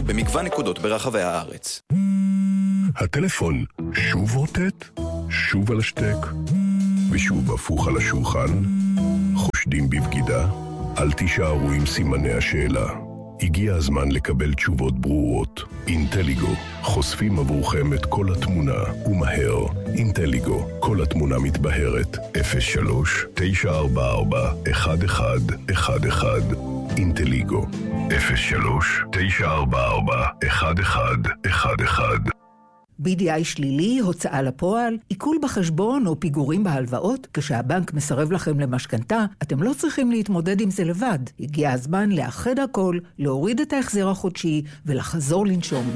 במגוון נקודות ברחבי הארץ. הטלפון שוב רוטט, שוב על השטק, ושוב הפוך על השולחן. חושדים בבגידה? אל תישארו עם סימני השאלה. הגיע הזמן לקבל תשובות ברורות. אינטליגו, חושפים עבורכם את כל התמונה, ומהר. אינטליגו, כל התמונה מתבהרת. 03-944-1111. אינטליגו, 03-944-1111. BDI שלילי, הוצאה לפועל, עיכול בחשבון או פיגורים בהלוואות, כשהבנק מסרב לכם למשכנתה, אתם לא צריכים להתמודד עם זה לבד. הגיע הזמן לאחד הכל, להוריד את ההחזר החודשי ולחזור לנשום.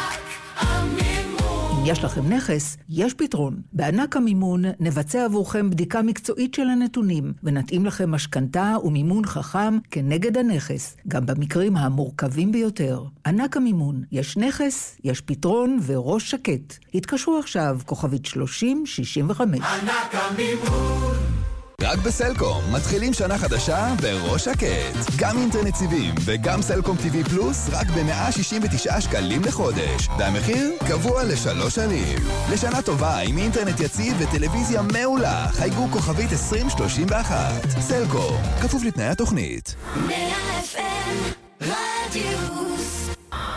אם יש לכם נכס, יש פתרון. בענק המימון נבצע עבורכם בדיקה מקצועית של הנתונים, ונתאים לכם משכנתה ומימון חכם כנגד הנכס, גם במקרים המורכבים ביותר. ענק המימון, יש נכס, יש פתרון וראש שקט. התקשרו עכשיו, כוכבית 3065. ענק המימון. רק בסלקום מתחילים שנה חדשה בראש שקט. גם אינטרנט סיבים וגם סלקום TV פלוס רק ב-169 שקלים לחודש. והמחיר קבוע ל3 שנים. לשנה טובה עם אינטרנט יציב וטלוויזיה מעולה. חייגו כוכבית 2031. סלקום, כפוף לתנאי התוכנית. 100 FM רדיוס.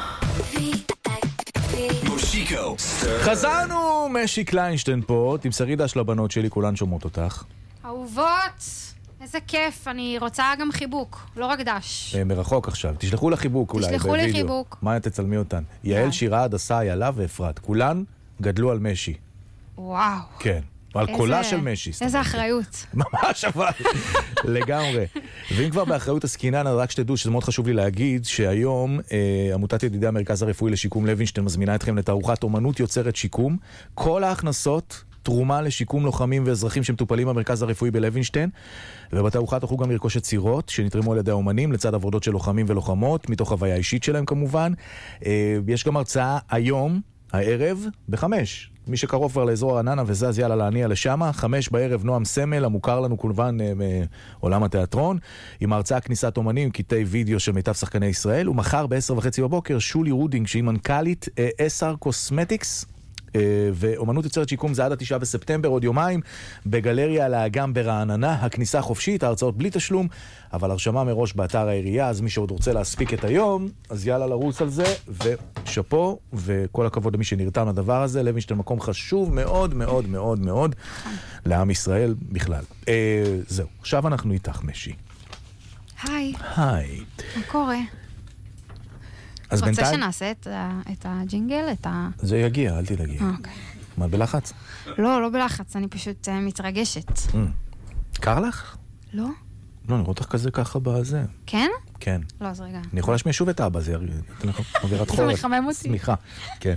מושיקו. חזרנו, משי קליינשטיין פה. תמסרי דש לבנות שלי, כולן שומעות אותך. אהובות, איזה כיף, אני רוצה גם חיבוק, לא רק דש. מרחוק עכשיו, תשלחו לה חיבוק אולי. תשלחו לי חיבוק. מה תצלמי אותן? יעל, שירה, הדסה, איילה ואפרת, כולן גדלו על משי. וואו. כן, על קולה של משי. איזה אחריות. ממש אבל, לגמרי. ואם כבר באחריות הסקינן, רק שתדעו שזה מאוד חשוב לי להגיד, שהיום עמותת ידידי המרכז הרפואי לשיקום לוינשטיין מזמינה אתכם לתערוכת אומנות יוצרת שיקום. כל ההכנסות תרומה לשיקום לוחמים ואזרחים שמטופלים במרכז הרפואי בלוינשטיין, ובתערוכה תוכלו גם לרכוש יצירות שנתרמו על ידי האומנים לצד עבודות של לוחמים ולוחמות, מתוך חוויה אישית שלהם כמובן. יש גם הרצאה היום, הערב, ב-5. מי שקרוב כבר לאזור הרעננה וזז יאללה להניע לשם, 5 בערב נועם סמל, המוכר לנו כמובן מעולם התיאטרון, עם הרצאה כניסת אומנים, קטעי וידאו של מיטב שחקני ישראל, ומחר ב-10:30 בבוקר שולי רודינג, שהיא מנכ"לית SR קוסמטיקס, ואומנות יוצרת שיקום זה עד 9 בספטמבר, עוד יומיים, בגלריה לאגם ברעננה, הכניסה חופשית, ההרצאות בלי תשלום, אבל הרשמה מראש באתר העירייה, אז מי שעוד רוצה להספיק את היום, אז יאללה לרוץ על זה, ושפו, וכל הכבוד למי שנרתם לדבר הזה. לוינשטיין מקום חשוב מאוד מאוד מאוד מאוד לעם ישראל בכלל. זהו, עכשיו אנחנו איתך משי. היי. היי. מה קורה? אז רוצה שנעשה את הג'ינגל? זה יגיע, אל תדאגי. אוקיי. מה, בלחץ? לא בלחץ, אני פשוט מתרגשת. קר לך? לא. לא, אני רואה אותך כזה ככה בזה. כן? כן. לא, אז רגע. אני יכול להשמיע שוב את האבא, זה אווירת חורף. אתה מחמם אותי. סליחה, כן.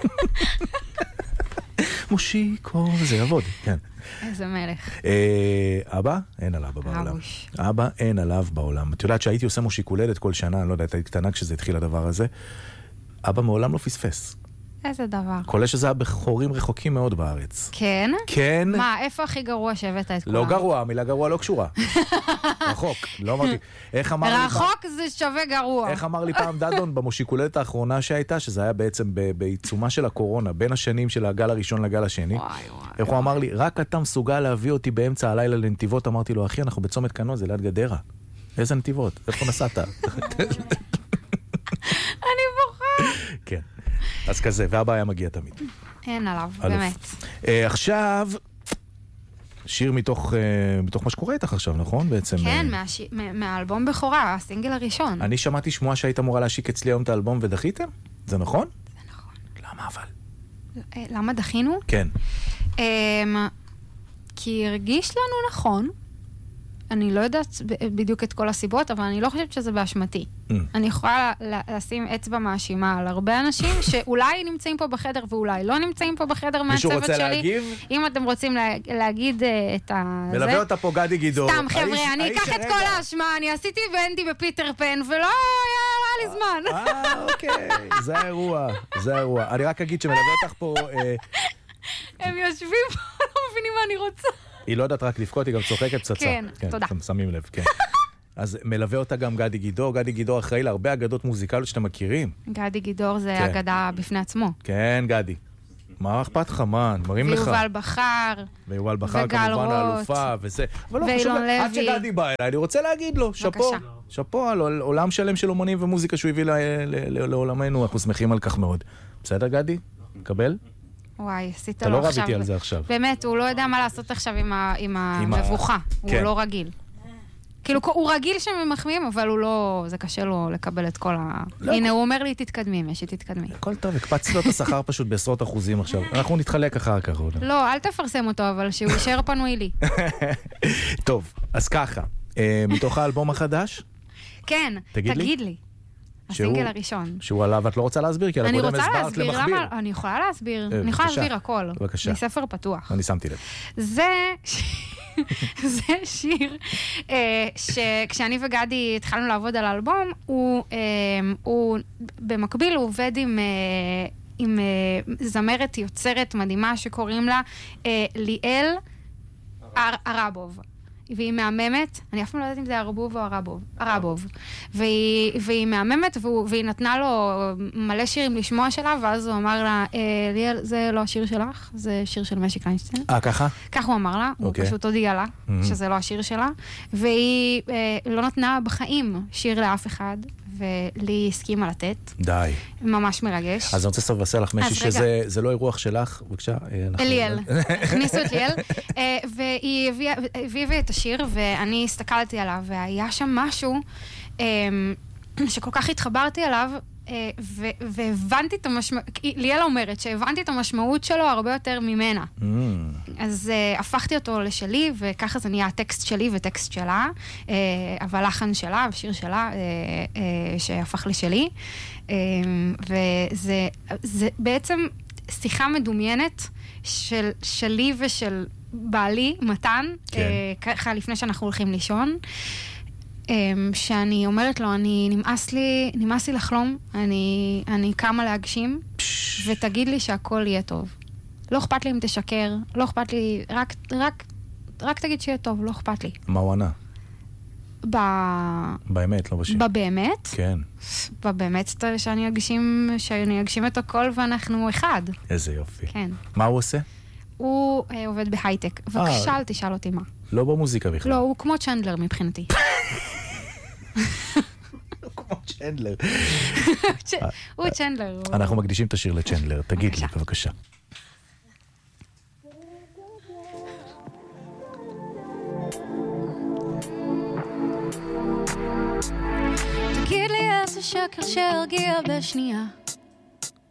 מושיקו, זה יעבוד, כן. איזה מלך. אבא, אין עליו בעולם. אבא, אין עליו בעולם. את יודעת שהייתי עושה מושיקולדת כל שנה, אני לא יודעת, הייתי קטנה כשזה התחיל הדבר הזה. אבא מעולם לא פספס. איזה דבר. כולל שזה היה בחורים רחוקים מאוד בארץ. כן? כן. מה, איפה הכי גרוע שהבאת את כולם? לא גרוע, המילה גרוע לא קשורה. רחוק, לא אמרתי. רחוק זה שווה גרוע. איך אמר לי פעם דדון במושיקולדת האחרונה שהייתה, שזה היה בעצם בעיצומה של הקורונה, בין השנים של הגל הראשון לגל השני. איך הוא אמר לי, רק אתה מסוגל להביא אותי באמצע הלילה לנתיבות, אמרתי לו, אחי, אנחנו בצומת קנו, זה ליד גדרה. איזה נתיבות? איפה נסעת? אני בוכה. כן. אז כזה, והבא היה מגיע תמיד. אין עליו, באמת. עכשיו, שיר מתוך מה שקורה איתך עכשיו, נכון? בעצם. כן, מהאלבום בכורה, הסינגל הראשון. אני שמעתי שמועה שהיית אמורה להשיק אצלי היום את האלבום ודחיתם? זה נכון? זה נכון. למה אבל? למה דחינו? כן. כי הרגיש לנו נכון. אני לא יודעת בדיוק את כל הסיבות, אבל אני לא חושבת שזה באשמתי. אני יכולה לשים אצבע מאשימה על הרבה אנשים שאולי נמצאים פה בחדר ואולי לא נמצאים פה בחדר מהצוות שלי. מישהו רוצה להגיב? אם אתם רוצים להגיד את ה... מלווה אותה פה גדי גידור. סתם חבר'ה, אני אקח את כל האשמה, אני עשיתי ואנדי בפיטר פן ולא היה לי זמן. אוקיי, זה האירוע, זה האירוע. אני רק אגיד שמלווה אותך פה... הם יושבים פה, לא מבינים מה אני רוצה. היא לא יודעת רק לבכות, היא גם צוחקת פצצה. כן, תודה. אתם שמים לב, כן. אז מלווה אותה גם גדי גידור. גדי גידור אחראי להרבה אגדות מוזיקליות שאתם מכירים. גדי גידור זה כן. אגדה בפני עצמו. כן, גדי. מה אכפת לך, מה? מראים לך. ויובל בחר. ויובל בחר וגל כמובן רוט. האלופה וזה. אבל לא חשוב, ואילון עד לוי. שגדי בא אליי, אני רוצה להגיד לו, שאפו. בבקשה. שאפו על עולם שלם של אומנים ומוזיקה שהוא הביא לעולמנו, אנחנו שמחים על כך מאוד. בסדר, גדי? קבל? וואי, עשית אתה לו לא עכשיו. רב איתי על זה עכשיו. באמת, הוא לא יודע מה לעשות עכשיו עם המבוכה. הוא כן. לא רגיל. כאילו, הוא רגיל שמחמיאים, אבל הוא לא... זה קשה לו לקבל את כל ה... הנה, הוא אומר לי, תתקדמי, משי, תתקדמי. הכל טוב, הקפצתי לו את השכר פשוט בעשרות אחוזים עכשיו. אנחנו נתחלק אחר כך. לא, אל תפרסם אותו, אבל שהוא יישאר פנוי לי. טוב, אז ככה, מתוך האלבום החדש, כן, תגיד לי. הסינגל הראשון. שהוא עליו, את לא רוצה להסביר? כי על אני הקודם רוצה הסברת להסביר, למכביר. למה... אני יכולה להסביר. אני בבקשה. יכולה להסביר הכל. בבקשה. מספר פתוח. אני שמתי לב. זה שיר שכשאני וגדי התחלנו לעבוד על האלבום, הוא במקביל הוא עובד עם זמרת יוצרת מדהימה שקוראים לה ליאל ערבוב. והיא מהממת, אני אף פעם לא יודעת אם זה ערבוב או ערבוב. והיא מהממת, והיא נתנה לו מלא שירים לשמוע שלה, ואז הוא אמר לה, ליאל, זה לא השיר שלך, זה שיר של משי קליינשטיין. ככה? כך הוא אמר לה, הוא פשוט הודיע לה שזה לא השיר שלה, והיא לא נתנה בחיים שיר לאף אחד, ולי הסכימה לתת. די. ממש מרגש. אז אני רוצה לבשר לך משי שזה לא אירוח שלך, בבקשה. ליאל. הכניסו את ליאל, והיא הביאה את השיר, ואני הסתכלתי עליו, והיה שם משהו שכל כך התחברתי עליו, והבנתי את המשמעות, ליאל אומרת שהבנתי את המשמעות שלו הרבה יותר ממנה. אז הפכתי אותו לשלי, וככה זה נהיה הטקסט שלי וטקסט שלה, אבל לחן שלה ושיר שלה שהפך לשלי. וזה בעצם שיחה מדומיינת שלי ושל בעלי, מתן, ככה לפני שאנחנו הולכים לישון, שאני אומרת לו, נמאס לי לחלום, אני קמה להגשים, ותגיד לי שהכל יהיה טוב. לא אכפת לי אם תשקר, לא אכפת לי, רק תגיד שיהיה טוב, לא אכפת לי. מה הוא ענה? באמת, לא בשיר. בבאמת? כן. בבאמת שאני אגשים את הכל ואנחנו אחד. איזה יופי. כן. מה הוא עושה? הוא עובד בהייטק. בבקשה, אל תשאל אותי מה. לא במוזיקה בכלל. לא, הוא כמו צ'נדלר מבחינתי. כמו צ'נדלר. הוא צ'נדלר. אנחנו מקדישים את השיר לצ'נדלר. תגיד לי, בבקשה. תגיד לי איזה שקר שהרגיע בשנייה.